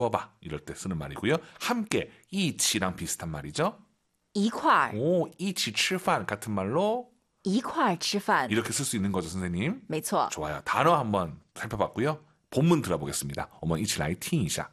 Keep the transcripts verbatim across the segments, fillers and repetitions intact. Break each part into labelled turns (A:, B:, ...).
A: 봐 이럴 때 쓰는 말이고요. 함께 이치랑 비슷한 말이죠.
B: 一块儿
A: 오, 이치 吃饭 같은 말로
B: 一块儿吃饭
A: 이렇게 쓸 수 있는 거죠, 선생님.
B: 没错
A: 좋아요. 단어 한번 살펴봤고요. 본문 들어보겠습니다. 어머 이치来听一下.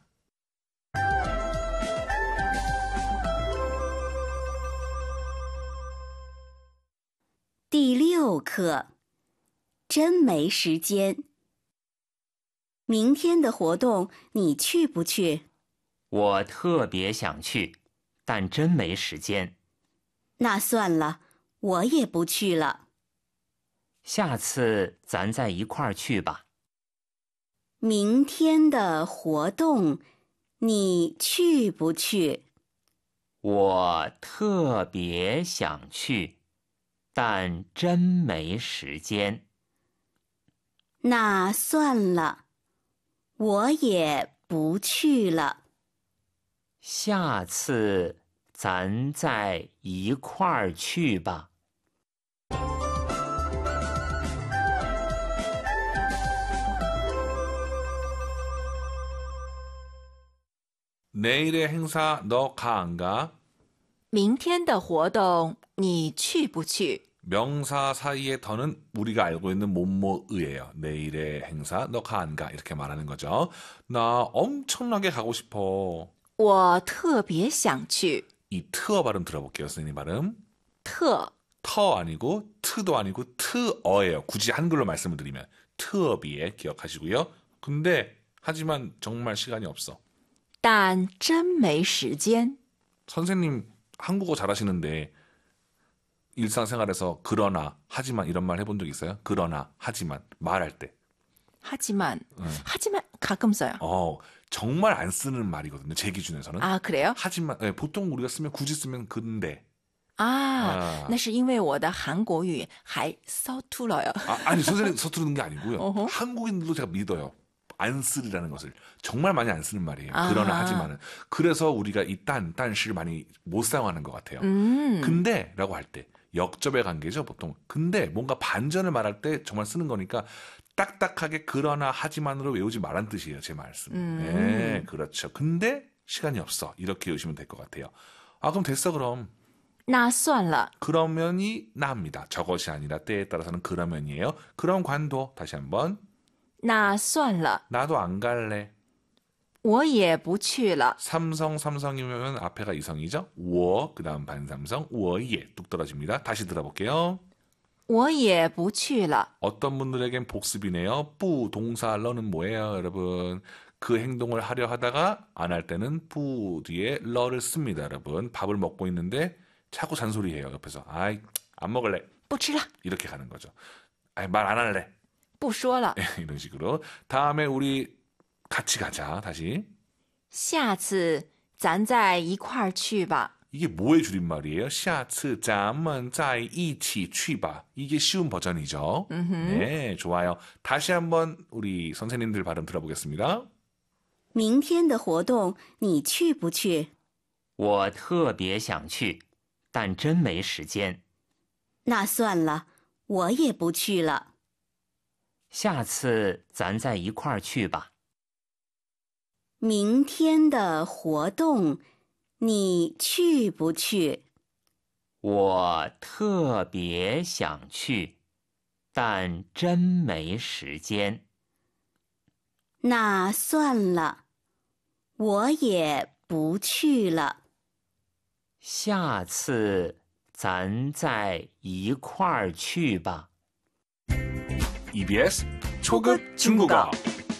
C: 第六课，真没时间。明天的活动你去不去？
D: 我特别想去，但真没时间。
C: 那算了，我也不去了。
D: 下次咱再一块儿去吧。
C: 明天的活动你去不去？
D: 我特别想去，但真没时间。
C: 那算了，我也不去了。
D: 下次咱再一块儿去吧。
A: 내일의 행사 너 가 안 가?
B: 明天的活动你去不去
A: 명사 사이의 더는 우리가 알고 있는 뭐뭐의예요. 내일의 행사 너 가 안 가? 이렇게 말하는 거죠. 나 엄청나게 가고 싶어.
B: 我特别想去
A: 이 트어 발음 들어볼게요. 선생님 발음.
B: 特
A: 터 아니고 트도 아니고 트어예요. 굳이 한글로 말씀을 드리면 트어비에 기억하시고요. 근데 하지만 정말 시간이 없어.
B: 但真没时间
A: 선생님 한국어 잘하시는데 일상생활에서 그러나 하지만 이런 말 해본 적 있어요? 그러나 하지만 말할 때
B: 하지만
A: 음.
B: 하지만 가끔 써요
A: 어, 정말 안 쓰는 말이거든요. 제 기준에서는.
B: 아 그래요?
A: 하지만 네, 보통 우리가 쓰면 굳이 쓰면 근데
B: 啊
A: 아.
B: 那是因为我的韩国语还서툴어요
A: 아, 아니 선생님 서투르는 게 아니고요.
B: 어허.
A: 한국인들도 제가 믿어요. 안 쓰리라는 것을 정말 많이 안 쓰는 말이에요.
B: 아.
A: 그러나 하지만은 그래서 우리가 이 딴, 딴시를 많이 못 사용하는 것 같아요.
B: 음.
A: 근데 라고 할 때 역접의 관계죠 보통. 근데 뭔가 반전을 말할 때 정말 쓰는 거니까 딱딱하게 그러나 하지만으로 외우지 말란 뜻이에요. 제 말씀.
B: 음.
A: 네, 그렇죠. 근데 시간이 없어. 이렇게 외우시면 될 것 같아요. 아 그럼 됐어 그럼.
B: 那算了
A: 그러면이 나입니다. 저것이 아니라 때에 따라서는 그러면이에요. 그럼 관도 다시 한번.
B: 那算了
A: 나도 안 갈래.
B: 我也不去了
A: 삼성 삼성이면 앞에가 이성이죠. 我 그다음 반삼성 我也 뚝 떨어집니다. 다시 들어볼게요.
B: 我也不去了
A: 어떤 분들에겐 복습이네요. 뿌 동사 러는 뭐예요, 여러분? 그 행동을 하려 하다가 안 할 때는 뿌 뒤에 러를 씁니다, 여러분. 밥을 먹고 있는데 자꾸 잔소리해요, 옆에서. 아이, 안 먹을래.
B: 不吃了
A: 이렇게 가는 거죠. 아이, 말 안 할래.
B: 不说了
A: 이런 식으로. 다음에 우리 같이 가자, 다시.
B: 下次咱再一块儿去吧
A: 이게 뭐의 줄임말이에요? 下次咱们再一起去吧. 이게 쉬운 버전이죠. 네, 좋아요. 다시 한번 우리 선생님들 발음 들어보겠습니다.
C: 明天的活动你去不去？
D: 我特别想去，但真没时间。
C: 那算了，我也不去了。
D: 下次咱再一块儿去吧。
C: 明天的活动你去不去？
D: 我特别想去，但真没时间。
C: 那算了，我也不去了。
D: 下次咱再一块儿去吧。
A: 이비에스 초급 중국어.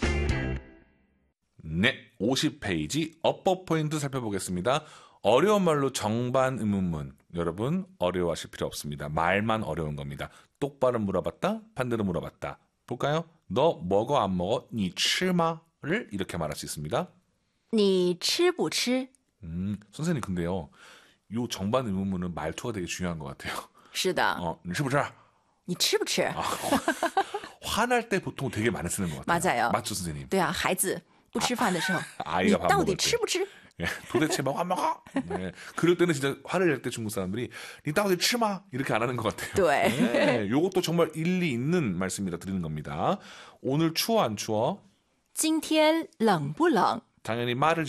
A: 네, 오십 페이지 어법 포인트 살펴보겠습니다. 어려운 말로 정반 의문문. 여러분 어려워하실 필요 없습니다. 말만 어려운 겁니다. 똑바로 물어봤다, 반대로 물어봤다. 볼까요? 너 먹어 안 먹어? 你吃吗? 를 이렇게 말할 수 있습니다.
B: 你吃不吃
A: 음, 선생님 근데요. 요 정반 의문문은 말투가 되게 중요한 것 같아요.
B: 是的
A: 어, 你吃不吃?
B: 你吃不吃
A: 화날 때 보통 되게 많이 쓰는 것 같아요.
B: 맞아요.
A: 맞죠, 선생님?
B: 对啊孩子不吃饭的时候
A: 아이가
B: 你
A: 밥
B: 到
A: 먹을
B: 底
A: 때.
B: 吃不吃
A: 예, 도대체 먹어 안 먹어? 네, 그럴 때는 진짜 화를 낼 때 중국 사람들이 니 따오디 치마 이렇게 안 하는 것 같아요.
B: 네.
A: 네, 요것도 정말 일리 있는 말씀이라 드리는 겁니다. 오늘 추워 안 추워?
B: 今天冷不冷
A: 당연히 말을